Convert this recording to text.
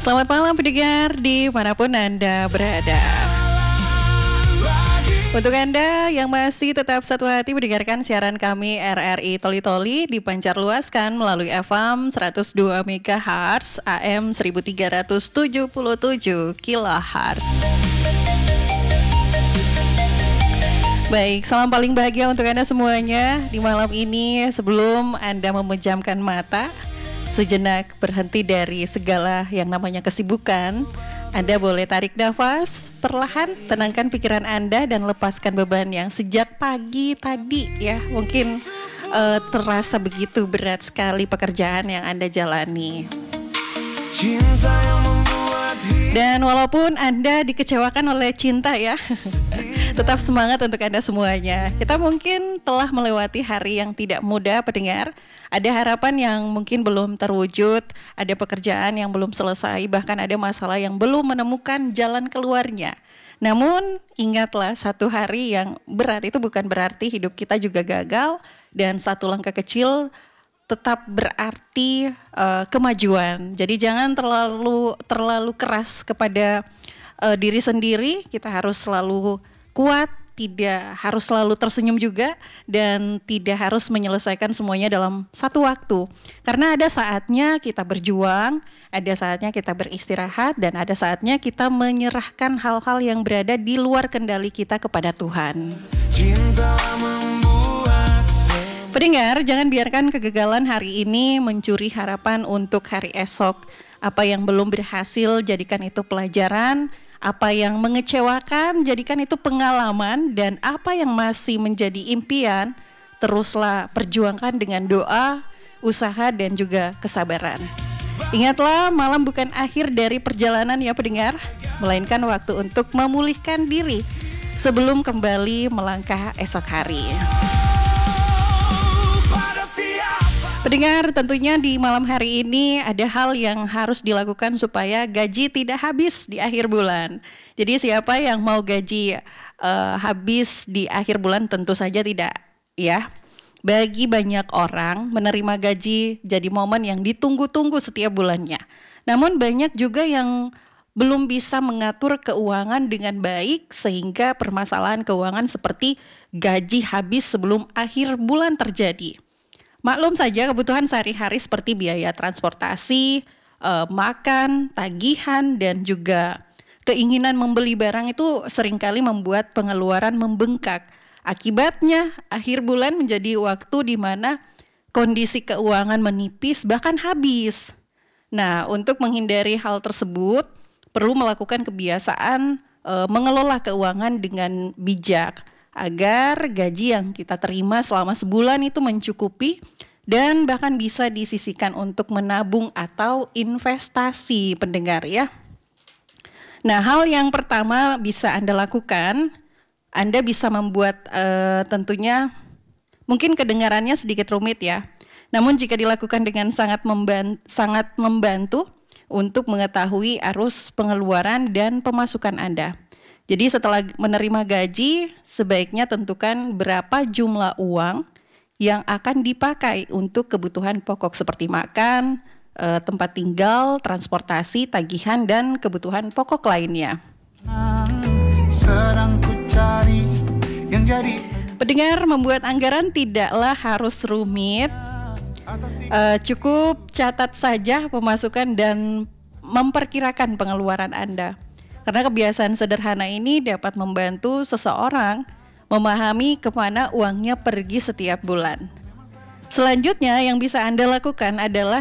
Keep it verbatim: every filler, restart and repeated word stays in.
Selamat malam pendengar dimanapun Anda berada. Untuk Anda yang masih tetap satu hati mendengarkan siaran kami R R I Toli Toli dipancar luaskan melalui F M seratus dua megahertz, A M seribu tiga ratus tujuh puluh tujuh kilohertz. Baik, salam paling bahagia untuk Anda semuanya di malam ini. Sebelum Anda memejamkan mata, sejenak berhenti dari segala yang namanya kesibukan, Anda boleh tarik nafas perlahan, tenangkan pikiran Anda dan lepaskan beban yang sejak pagi tadi ya mungkin uh, terasa begitu berat sekali pekerjaan yang Anda jalani. Cinta yang membuat hidup. Dan walaupun Anda dikecewakan oleh cinta ya, tetap semangat untuk Anda semuanya. Kita mungkin telah melewati hari yang tidak mudah pendengar. Ada harapan yang mungkin belum terwujud, ada pekerjaan yang belum selesai, bahkan ada masalah yang belum menemukan jalan keluarnya. Namun ingatlah, satu hari yang berat itu bukan berarti hidup kita juga gagal, dan satu langkah kecil tetap berarti uh, kemajuan. Jadi jangan terlalu terlalu keras kepada uh, diri sendiri. Kita harus selalu kuat, tidak harus selalu tersenyum juga, dan tidak harus menyelesaikan semuanya dalam satu waktu. Karena ada saatnya kita berjuang, ada saatnya kita beristirahat, dan ada saatnya kita menyerahkan hal-hal yang berada di luar kendali kita kepada Tuhan. Cinta membuat pendengar, jangan biarkan kegagalan hari ini mencuri harapan untuk hari esok. Apa yang belum berhasil, jadikan itu pelajaran. Apa yang mengecewakan, jadikan itu pengalaman. Dan apa yang masih menjadi impian, teruslah perjuangkan dengan doa, usaha, dan juga kesabaran. Ingatlah, malam bukan akhir dari perjalanan ya pendengar, melainkan waktu untuk memulihkan diri sebelum kembali melangkah esok hari. Pendengar, tentunya di malam hari ini ada hal yang harus dilakukan supaya gaji tidak habis di akhir bulan. Jadi siapa yang mau gaji uh, habis di akhir bulan, tentu saja tidak ya. Bagi banyak orang, menerima gaji jadi momen yang ditunggu-tunggu setiap bulannya. Namun banyak juga yang belum bisa mengatur keuangan dengan baik, sehingga permasalahan keuangan seperti gaji habis sebelum akhir bulan terjadi. Maklum saja, kebutuhan sehari-hari seperti biaya transportasi, eh, makan, tagihan, dan juga keinginan membeli barang itu seringkali membuat pengeluaran membengkak. Akibatnya, akhir bulan menjadi waktu di mana kondisi keuangan menipis bahkan habis. Nah, untuk menghindari hal tersebut, perlu melakukan kebiasaan eh, mengelola keuangan dengan bijak, agar gaji yang kita terima selama sebulan itu mencukupi dan bahkan bisa disisihkan untuk menabung atau investasi pendengar ya. Nah, hal yang pertama bisa Anda lakukan, Anda bisa membuat uh, tentunya mungkin kedengarannya sedikit rumit ya. Namun jika dilakukan dengan sangat membantu, sangat membantu untuk mengetahui arus pengeluaran dan pemasukan Anda. Jadi setelah menerima gaji, sebaiknya tentukan berapa jumlah uang yang akan dipakai untuk kebutuhan pokok seperti makan, eh, tempat tinggal, transportasi, tagihan, dan kebutuhan pokok lainnya. Pendengar, membuat anggaran tidaklah harus rumit. Eh, cukup catat saja pemasukan dan memperkirakan pengeluaran Anda. Karena kebiasaan sederhana ini dapat membantu seseorang memahami kemana uangnya pergi setiap bulan. Selanjutnya yang bisa Anda lakukan adalah